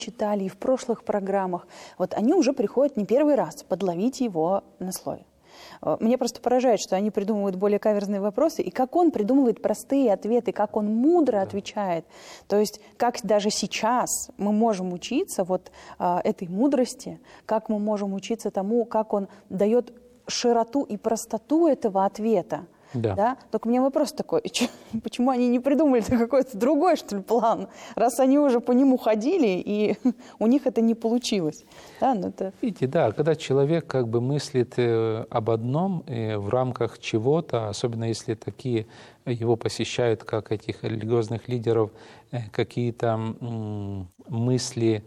читали и в прошлых программах, вот они уже приходят не первый раз подловить его на слове. Мне просто поражает, что они придумывают более каверзные вопросы, и как он придумывает простые ответы, как он мудро отвечает. То есть, как даже сейчас мы можем учиться вот этой мудрости, как мы можем учиться тому, как он дает широту и простоту этого ответа. Да? Только у меня вопрос такой, почему они не придумали какой-то другой, что ли, план, раз они уже по нему ходили, и у них это не получилось. Да, Видите, да, когда человек как бы мыслит об одном в рамках чего-то, особенно если такие его посещают, как этих религиозных лидеров, какие-то мысли,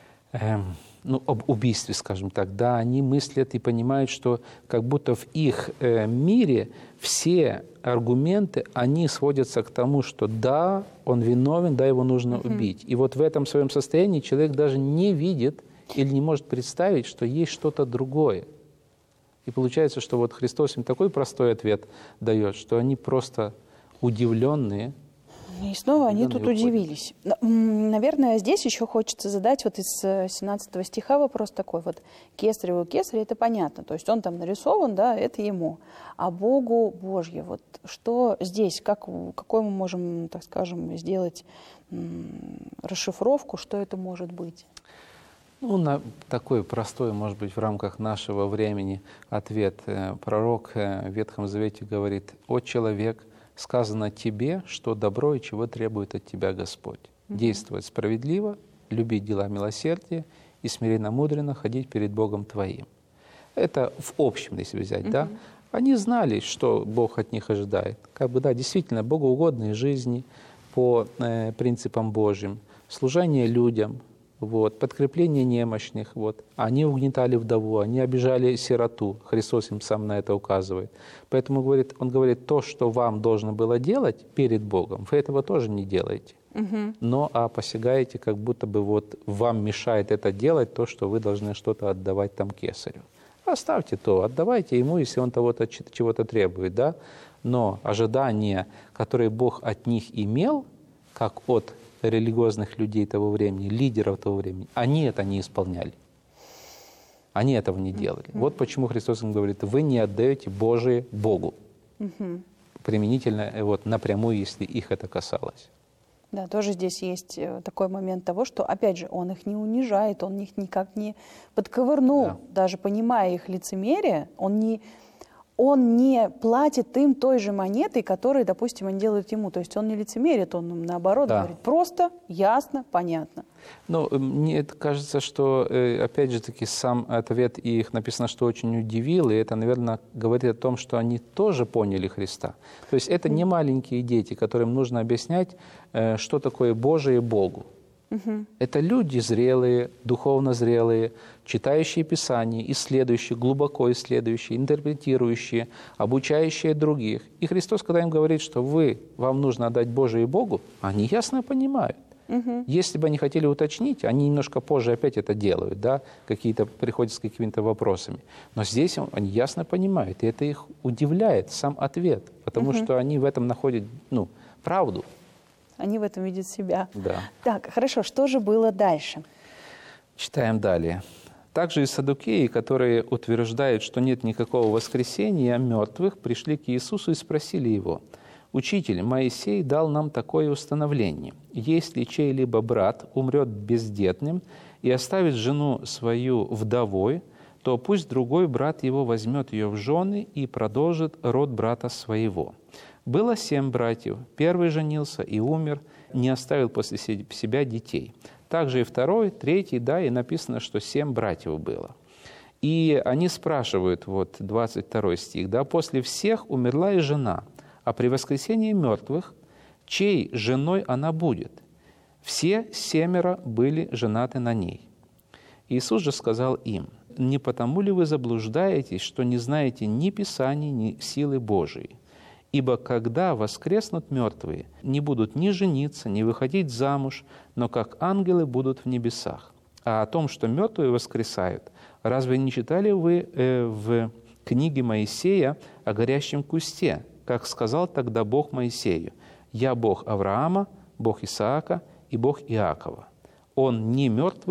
об убийстве, скажем так, да, они мыслят и понимают, что как будто в их мире все аргументы, они сводятся к тому, что да, он виновен, да, его нужно убить. И вот в этом своем состоянии человек даже не видит или не может представить, что есть что-то другое. И получается, что вот Христос им такой простой ответ дает, что они просто удивленные. И снова они тут удивились. Наверное, здесь еще хочется задать вот из 17 стиха вопрос такой. Вот кесареву кесарь, это понятно. То есть он там нарисован, да, это ему. А Богу Божье, вот что здесь, какой мы можем, так скажем, сделать расшифровку, что это может быть? На такой простой, может быть, в рамках нашего времени ответ. Пророк в Ветхом Завете говорит: «О человек, сказано тебе, что добро и чего требует от тебя Господь. Действовать справедливо, любить дела милосердия и смиренно-мудренно ходить перед Богом твоим». Это в общем, если взять, да. Они знали, что Бог от них ожидает. Действительно, богоугодные жизни по принципам Божьим, служение людям, подкрепление немощных. Они угнетали вдову, они обижали сироту. Христос им сам на это указывает. Поэтому он говорит, то, что вам должно было делать перед Богом, вы этого тоже не делаете. Но посягаете, как будто бы вам мешает это делать, то, что вы должны что-то отдавать там кесарю. Оставьте то, отдавайте ему, если он чего-то требует. Да? Но ожидания, которые Бог от них имел, как от религиозных людей того времени, лидеров того времени, они это не исполняли. Они этого не делали. Вот почему Христос им говорит: вы не отдаете Божие Богу. Применительно напрямую, если их это касалось. Да, тоже здесь есть такой момент того, что, опять же, он их не унижает, он их никак не подковырнул. Да. Даже понимая их лицемерие, он не платит им той же монетой, которую, допустим, они делают ему. То есть он не лицемерит, он наоборот говорит просто, ясно, понятно. Мне кажется, что, опять же таки, сам ответ их написано, что очень удивил, и это, наверное, говорит о том, что они тоже поняли Христа. То есть это не маленькие дети, которым нужно объяснять, что такое Божие Богу. Это люди зрелые, духовно зрелые, читающие Писание, исследующие, глубоко исследующие, интерпретирующие, обучающие других. И Христос, когда им говорит, что вам нужно отдать Божие Богу, они ясно понимают. Если бы они хотели уточнить, они немножко позже опять это делают, да, приходят с какими-то вопросами. Но здесь они ясно понимают, и это их удивляет, сам ответ, потому что они в этом находят правду. Они в этом видят себя. Да. Так, хорошо, что же было дальше? Читаем далее. Также и саддукеи, которые утверждают, что нет никакого воскресения мертвых, пришли к Иисусу и спросили его: «Учитель, Моисей дал нам такое установление. Если чей-либо брат умрет бездетным и оставит жену свою вдовой, то пусть другой брат его возьмет ее в жены и продолжит род брата своего. Было 7 братьев. Первый женился и умер, не оставил после себя детей. Также и второй, третий, и написано, что 7 братьев было». И они спрашивают, 22 стих, «После всех умерла и жена, а при воскресении мертвых, чьей женой она будет? Все 7 были женаты на ней». Иисус же сказал им: «Не потому ли вы заблуждаетесь, что не знаете ни Писаний, ни силы Божией? Ибо когда воскреснут мертвые, не будут ни жениться, ни выходить замуж, но как ангелы будут в небесах. А о том, что мертвые воскресают, разве не читали вы в книге Моисея о горящем кусте, как сказал тогда Бог Моисею: «Я Бог Авраама, Бог Исаака и Бог Иакова». Он не мертвый,